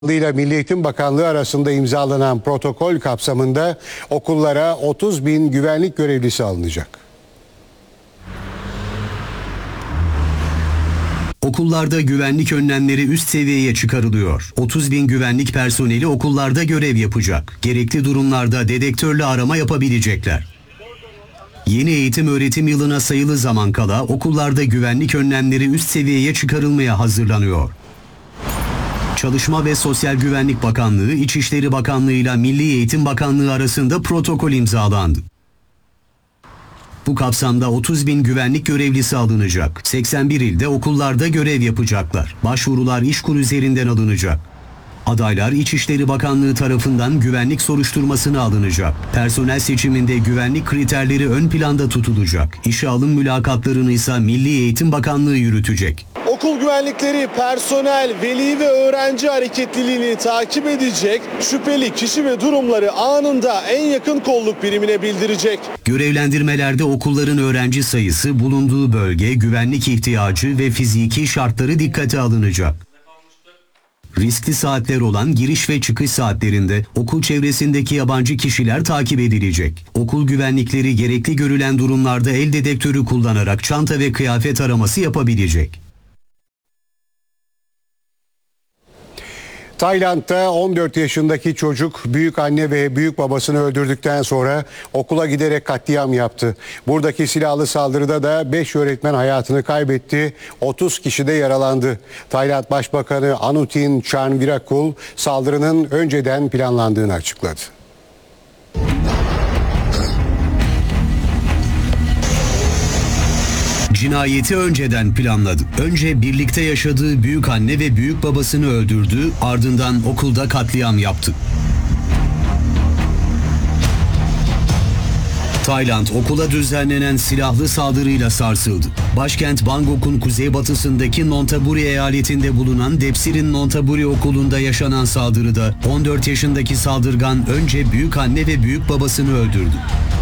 ile Milli Eğitim Bakanlığı arasında imzalanan protokol kapsamında okullara 30.000 güvenlik görevlisi alınacak. Okullarda güvenlik önlemleri üst seviyeye çıkarılıyor. 30.000 güvenlik personeli okullarda görev yapacak. Gerekli durumlarda dedektörle arama yapabilecekler. Yeni eğitim öğretim yılına sayılı zaman kala okullarda güvenlik önlemleri üst seviyeye çıkarılmaya hazırlanıyor. Çalışma ve Sosyal Güvenlik Bakanlığı, İçişleri Bakanlığı ile Milli Eğitim Bakanlığı arasında protokol imzalandı. Bu kapsamda 30.000 güvenlik görevlisi alınacak. 81 ilde okullarda görev yapacaklar. Başvurular İşkur üzerinden alınacak. Adaylar İçişleri Bakanlığı tarafından güvenlik soruşturmasına alınacak. Personel seçiminde güvenlik kriterleri ön planda tutulacak. İşe alım mülakatlarını ise Milli Eğitim Bakanlığı yürütecek. Okul güvenlikleri personel, veli ve öğrenci hareketliliğini takip edecek, şüpheli kişi ve durumları anında en yakın kolluk birimine bildirecek. Görevlendirmelerde okulların öğrenci sayısı, bulunduğu bölge, güvenlik ihtiyacı ve fiziki şartları dikkate alınacak. Riskli saatler olan giriş ve çıkış saatlerinde okul çevresindeki yabancı kişiler takip edilecek. Okul güvenlikleri gerekli görülen durumlarda el dedektörü kullanarak çanta ve kıyafet araması yapabilecek. Tayland'da 14 yaşındaki çocuk büyük anne ve büyük babasını öldürdükten sonra okula giderek katliam yaptı. Buradaki silahlı saldırıda da 5 öğretmen hayatını kaybetti, 30 kişi de yaralandı. Tayland Başbakanı Anutin Charnvirakul saldırının önceden planlandığını açıkladı. Cinayeti önceden planladı. Önce birlikte yaşadığı büyük anne ve büyük babasını öldürdü, ardından okulda katliam yaptı. Tayland okula düzenlenen silahlı saldırıyla sarsıldı. Başkent Bangkok'un kuzeybatısındaki Nonthaburi eyaletinde bulunan Depsirin Nonthaburi okulunda yaşanan saldırıda 14 yaşındaki saldırgan önce büyük anne ve büyük babasını öldürdü.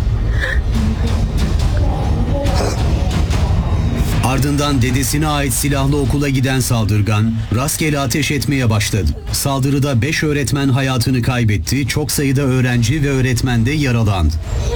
Ardından dedesine ait silahlı okula giden saldırgan rastgele ateş etmeye başladı. Saldırıda 5 öğretmen hayatını kaybetti, çok sayıda öğrenci ve öğretmen de yaralandı.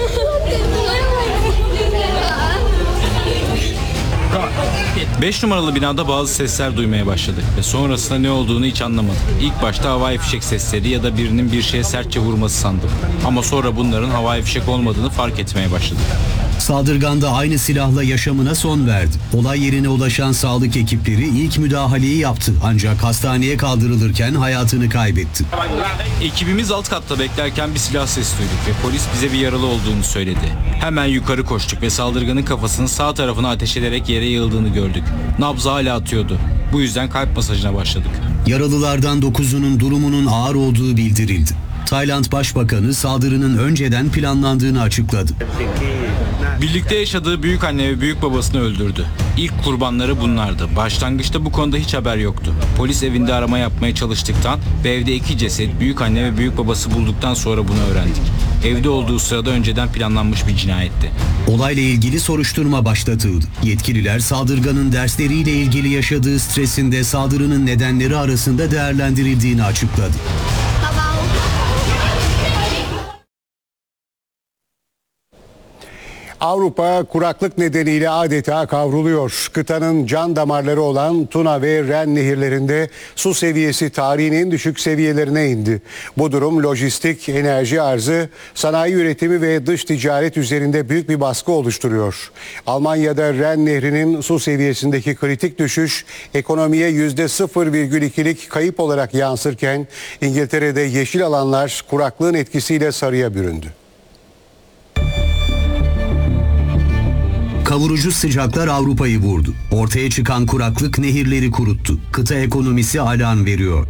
Beş numaralı binada bazı sesler duymaya başladık ve sonrasında ne olduğunu hiç anlamadım. İlk başta havai fişek sesleri ya da birinin bir şeye sertçe vurması sandım. Ama sonra bunların havai fişek olmadığını fark etmeye başladım. Saldırgan da aynı silahla yaşamına son verdi. Olay yerine ulaşan sağlık ekipleri ilk müdahaleyi yaptı ancak hastaneye kaldırılırken hayatını kaybetti. Ekibimiz alt katta beklerken bir silah sesi duyduk ve polis bize bir yaralı olduğunu söyledi. Hemen yukarı koştuk ve saldırganın kafasının sağ tarafına ateş ederek yere yığıldığını gördük. Nabzı hala atıyordu. Bu yüzden kalp masajına başladık. Yaralılardan 9'unun durumunun ağır olduğu bildirildi. Tayland Başbakanı saldırının önceden planlandığını açıkladı. Birlikte yaşadığı büyük anne ve büyük babasını öldürdü. İlk kurbanları bunlardı. Başlangıçta bu konuda hiç haber yoktu. Polis evinde arama yapmaya çalıştıktan ve evde 2 ceset büyük anne ve büyük babası bulduktan sonra bunu öğrendik. Evde olduğu sırada önceden planlanmış bir cinayetti. Olayla ilgili soruşturma başlatıldı. Yetkililer saldırganın dersleriyle ilgili yaşadığı stresinde saldırının nedenleri arasında değerlendirildiğini açıkladı. Avrupa kuraklık nedeniyle adeta kavruluyor. Kıtanın can damarları olan Tuna ve Ren nehirlerinde su seviyesi tarihin en düşük seviyelerine indi. Bu durum lojistik, enerji arzı, sanayi üretimi ve dış ticaret üzerinde büyük bir baskı oluşturuyor. Almanya'da Ren nehrinin su seviyesindeki kritik düşüş ekonomiye %0,2'lik kayıp olarak yansırken İngiltere'de yeşil alanlar kuraklığın etkisiyle sarıya büründü. Kavurucu sıcaklar Avrupa'yı vurdu. Ortaya çıkan kuraklık nehirleri kuruttu. Kıta ekonomisi alarm veriyor.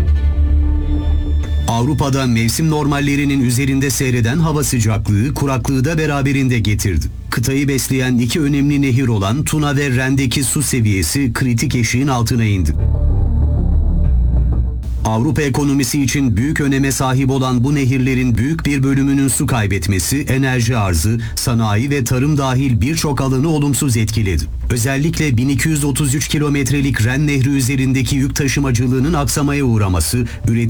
Avrupa'da mevsim normallerinin üzerinde seyreden hava sıcaklığı kuraklığı da beraberinde getirdi. Kıtayı besleyen 2 önemli nehir olan Tuna ve Ren'deki su seviyesi kritik eşiğin altına indi. Avrupa ekonomisi için büyük öneme sahip olan bu nehirlerin büyük bir bölümünün su kaybetmesi, enerji arzı, sanayi ve tarım dahil birçok alanı olumsuz etkiledi. Özellikle 1233 kilometrelik Ren Nehri üzerindeki yük taşımacılığının aksamaya uğraması,